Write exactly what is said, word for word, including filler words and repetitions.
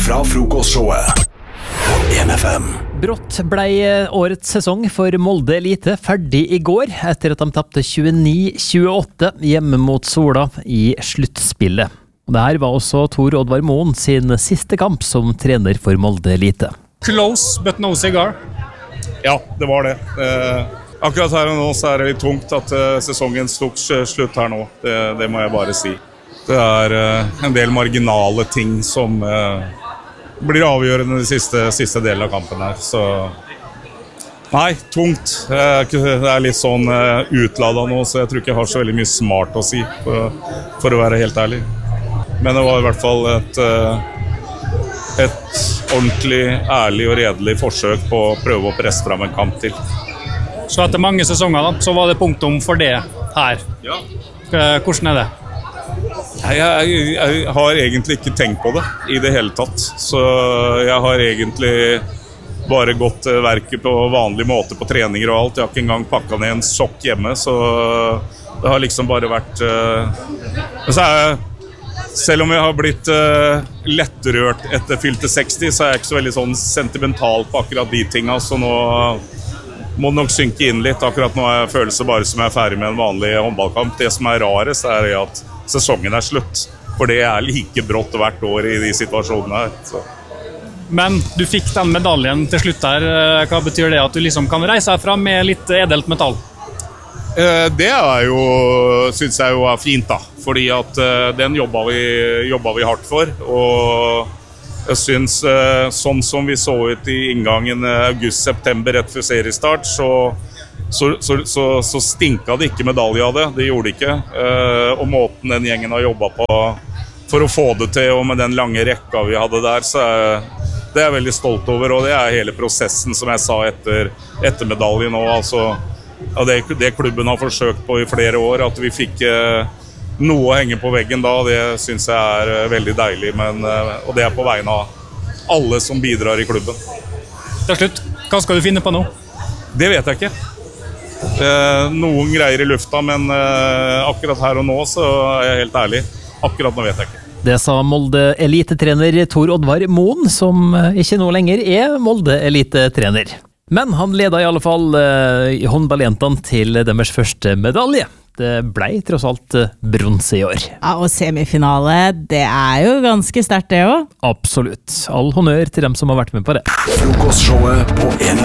fra frokostshowet på en F M. Brått ble årets sesong for Molde Elite ferdig i går, etter at de tapte tjueni tjueåtte hjemme mot Sola i sluttspillet. Det her var også Tor Oddvar Moen sin siste kamp som trener for Molde Elite. Close, but no cigar. Ja, det var det. Eh, akkurat her og nå så er det litt tungt at eh, sesongen tok slutt her nå. Det, det må jeg bare si. Det er eh, en del marginale ting som eh, blir avgjørende i siste, siste delen av kampen her. Så nei, tungt. Eh, det er litt sånn eh, utladet nå, så jeg tror ikke jeg har så veldig mye smart å si, for, for å være helt ærlig. Men det var i hvert fall et, et ordentlig, ærlig og redelig forsøk på å prøve å presse frem en kamp til. Så etter mange sesonger da, så var det punktum for det her. Ja. Hvordan er det? Jeg, jeg, jeg har egentlig ikke tenkt på det i det hele tatt. Så jeg har egentlig bare gått til verket på vanlig måte på treninger og alt. Jeg har ikke engang pakket ned en sokk hjemme, så det har liksom bare vært... Så er jeg... Selv om jeg har blitt uh, lettrørt etter fylte seksti, så er jeg ikke så veldig sånn sentimental på akkurat de tingene, så nå må det nok synke inn litt. Akkurat nå er jeg følelse bare som jeg er ferdig med en vanlig håndballkamp. Det som er rarest er at sesongen er slutt, for det er like brått hvert år i de situasjonene her. Så. Men du fikk den medaljen til slutt her. Hva betyr det at du liksom kan reise herfra med litt edelt metall? Det er jo, synes jeg jo er fint da, fordi at den jobbet vi, jobbet vi hardt for, og jeg synes sånn som vi så ut i inngangen august-september rett før seriestart, så, så, så, så, så stinket det ikke medalje av det, det gjorde det ikke, og måten den gjengen har jobbet på for å få det til, og med den lange rekka vi hadde der, så er det er jeg veldig stolt over, og det er hele prosessen som jeg sa etter, etter medaljen nå, altså. Ja, det, det klubben har forsøkt på i flere år, at vi fikk eh, noe å henge på veggen da, det synes jeg er eh, veldig deilig, men, eh, og det er på vegne av alle som bidrar i klubben. Til slutt, hva skal du finne på nå? Det vet jeg ikke. Eh, noen greier i lufta, men eh, akkurat her og nå så er jeg helt ærlig. Akkurat nå vet jeg ikke. Det sa Molde Elite-trener Tor Oddvar Moen, som ikke nå lenger er Molde Elite-trener. Men han leda i alle fall uh, håndballjentene til deres første medalje. Det ble tross alt uh, bronse i år. Ja, og semifinale, det er jo ganske sterkt det også. Absolutt. All honnør til dem som har vært med på det. Frokostshowet på en